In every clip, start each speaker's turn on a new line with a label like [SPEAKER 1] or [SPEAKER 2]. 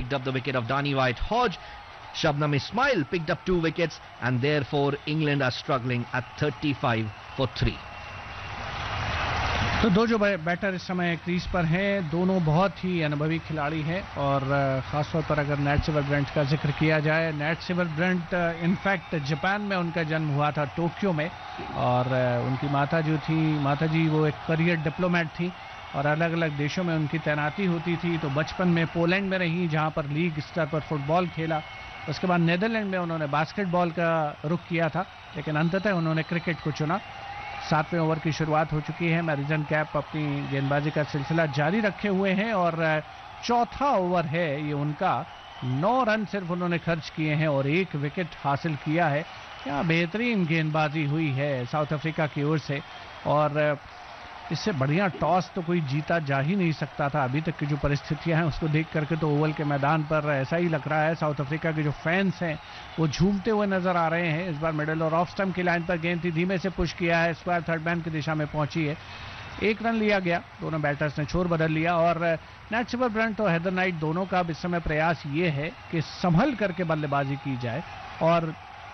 [SPEAKER 1] picked up the wicket of Dani White Hodge. Shabnam Ismail picked up 2 wickets, and therefore England are struggling at 35 for 3.
[SPEAKER 2] तो दो जो batter इस समय crease पर हैं, दोनों बहुत ही अनुभवी खिलाड़ी हैं और ख़ासतौर पर अगर नैट सिवर ब्रेंट का जिक्र किया जाए, नैट सिवर ब्रेंट इनफैक्ट जापान में उनका जन्म हुआ था, टोक्यो में, और उनकी माता जी वो एक करियर डिप्लोमेट थी और अलग अलग देशों में उनकी तैनाती होती थी। तो बचपन में पोलैंड में रही, जहां पर लीग स्तर पर फुटबॉल खेला। उसके बाद नीदरलैंड में उन्होंने बास्केटबॉल का रुख किया था, लेकिन अंततः उन्होंने क्रिकेट को चुना। 7वें ओवर की शुरुआत हो चुकी है। मैरिजन कैप अपनी गेंदबाजी का सिलसिला जारी रखे हुए हैं और चौथा ओवर है ये उनका। 9 रन सिर्फ उन्होंने खर्च किए हैं और 1 विकेट हासिल किया है। क्या बेहतरीन गेंदबाजी हुई है साउथ अफ्रीका की ओर से, और इससे बढ़िया टॉस तो कोई जीता जा ही नहीं सकता था। अभी तक की जो परिस्थितियां हैं उसको देख करके तो ओवल के मैदान पर ऐसा ही लग रहा है। साउथ अफ्रीका के जो फैंस हैं वो झूमते हुए नजर आ रहे हैं। इस बार मिडल और ऑफ स्टंप की लाइन पर गेंद थी, धीमे से पुश किया है, स्क्वायर थर्ड मैन की दिशा में पहुंची है। 1 रन लिया गया, दोनों बैटर्स ने छोर बदल लिया और नैट सिवर ब्रेंट और हैदर नाइट दोनों का अब इस समय प्रयास ये है कि संभल करके बल्लेबाजी की जाए और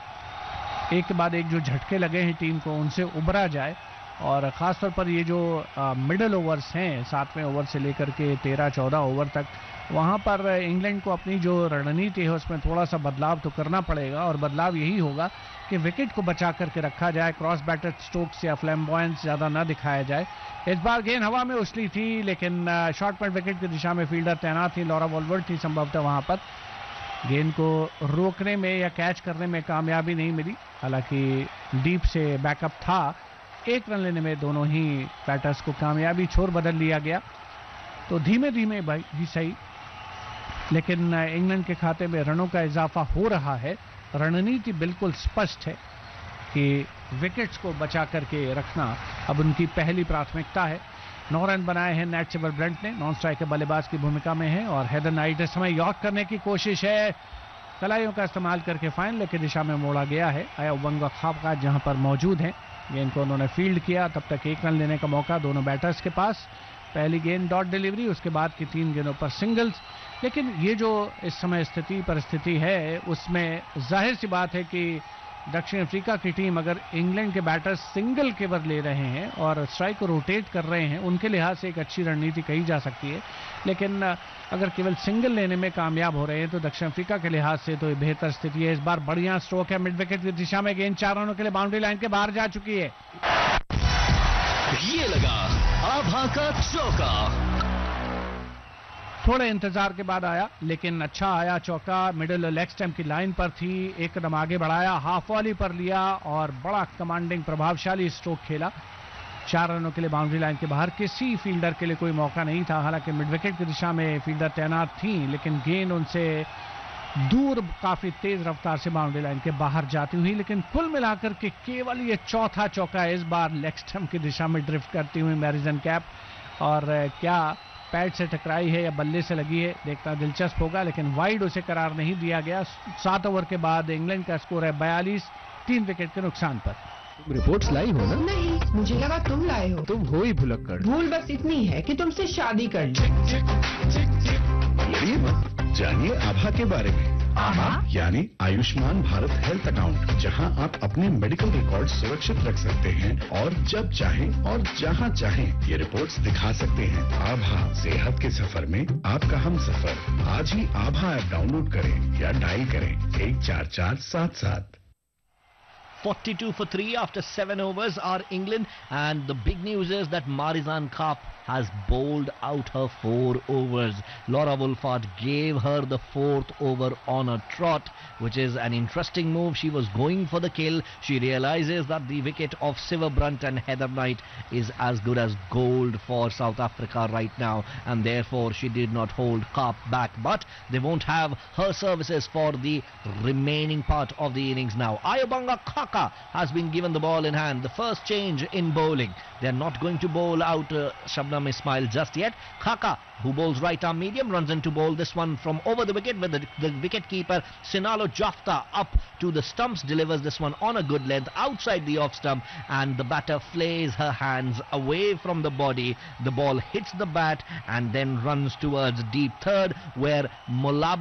[SPEAKER 2] एक के बाद एक जो झटके लगे हैं टीम को उनसे उबरा जाए। और ख़ासतौर पर ये जो मिडल ओवर्स हैं, 7वें ओवर से लेकर के 13-14 ओवर तक, वहाँ पर इंग्लैंड को अपनी जो रणनीति है उसमें थोड़ा सा बदलाव तो करना पड़ेगा और बदलाव यही होगा कि विकेट को बचा करके रखा जाए, क्रॉस बैटर स्ट्रोक्स या फ्लैम्बॉयंस ज़्यादा ना दिखाया जाए। इस बार गेंद हवा में उछली थी, लेकिन शॉर्ट पॉइंट विकेट की दिशा में फील्डर तैनात थी, लॉरा वॉलवर्थ थी संभवतः वहाँ पर। गेंद को रोकने में या कैच करने में कामयाबी नहीं मिली, हालांकि डीप से बैकअप था। 1 रन लेने में दोनों ही बैटर्स को कामयाबी, छोर बदल लिया गया। तो धीमे धीमे भाई ही सही, लेकिन इंग्लैंड के खाते में रनों का इजाफा हो रहा है। रणनीति बिल्कुल स्पष्ट है कि विकेट्स को बचा करके रखना अब उनकी पहली प्राथमिकता है। 9 रन बनाए हैं नैट सिवर ब्रेंट ने, नॉन स्ट्राइकर बल्लेबाज की भूमिका में है और हैदर नाइट इस समय यॉर्क करने की कोशिश है। कलाइयों का इस्तेमाल करके फाइन लेग की दिशा में मोड़ा गया है। आयोबंगा खाबका जहां पर मौजूद हैं, गेंद को उन्होंने फील्ड किया। तब तक 1 रन लेने का मौका दोनों बैटर्स के पास। पहली गेंद डॉट डिलीवरी, उसके बाद की 3 गेंदों पर सिंगल्स। लेकिन ये जो इस समय परिस्थिति है उसमें जाहिर सी बात है कि दक्षिण अफ्रीका की टीम अगर इंग्लैंड के बैटर्स सिंगल केवल ले रहे हैं और स्ट्राइक को रोटेट कर रहे हैं, उनके लिहाज से एक अच्छी रणनीति कही जा सकती है। लेकिन अगर केवल सिंगल लेने में कामयाब हो रहे हैं तो दक्षिण अफ्रीका के लिहाज से तो बेहतर स्थिति है। इस बार बढ़िया स्ट्रोक है मिड विकेट की दिशा में, गेंद 4 रनों के लिए बाउंड्री लाइन के बाहर जा चुकी है।
[SPEAKER 3] ये लगा आभा का चौका।
[SPEAKER 2] थोड़े इंतजार के बाद आया, लेकिन अच्छा आया चौका। मिडिल लेग स्टंप की लाइन पर थी, 1 कदम आगे बढ़ाया, हाफ वॉली पर लिया और बड़ा कमांडिंग प्रभावशाली स्ट्रोक खेला। 4 रनों के लिए बाउंड्री लाइन के बाहर। किसी फील्डर के लिए कोई मौका नहीं था, हालांकि मिड विकेट की दिशा में फील्डर तैनात थी, लेकिन गेंद उनसे दूर काफी तेज रफ्तार से बाउंड्री लाइन के बाहर जाती हुई। लेकिन कुल मिलाकर के केवल ये चौथा चौका इस बार लेग स्टंप की दिशा में ड्रिफ्ट करती हुई मैरिजन कैप, और क्या पैड से टकराई है या बल्ले से लगी है देखना दिलचस्प होगा, लेकिन वाइड उसे करार नहीं दिया गया। 7 ओवर के बाद इंग्लैंड का स्कोर है 42, 3 विकेट के नुकसान पर।
[SPEAKER 4] तुम रिपोर्ट्स लाई हो ना?
[SPEAKER 5] नहीं, मुझे लगा तुम लाए हो।
[SPEAKER 4] तुम हो ही भुलक्कड़।
[SPEAKER 5] भूल बस इतनी है कि तुमसे शादी कर ली।
[SPEAKER 6] ये मत जानिए आभा के बारे में।
[SPEAKER 5] आभा
[SPEAKER 6] यानी आयुष्मान भारत हेल्थ अकाउंट, जहां आप अपने मेडिकल रिकॉर्ड सुरक्षित रख सकते हैं और जब चाहें और जहां चाहें ये रिपोर्ट्स दिखा सकते हैं। आभा, सेहत के सफर में आपका हम सफर। आज ही आभा ऐप डाउनलोड करें या डायल करें 14477।
[SPEAKER 1] 42 for 3 after 7 overs are England, and the big news is that Marizanne Kapp has bowled out her 4 overs. Laura Wolford gave her the 4th over on a trot, which is an interesting move. She was going for the kill. She realizes that the wicket of Siver Brunt and Heather Knight is as good as gold for South Africa right now, and therefore she did not hold Kapp back. But they won't have her services for the remaining part of the innings now. Ayobanga Khaka has been given the ball in hand. The first change in bowling. They're not going to bowl out Shabnam Ismail just yet. Khaka, who bowls right arm medium, runs in to bowl this one from over the wicket with the wicket keeper Sinalo Jafta up to the stumps, delivers this one on a good length outside the off stump, and the batter flays her hands away from the body. The ball hits the bat and then runs towards deep third, where Molab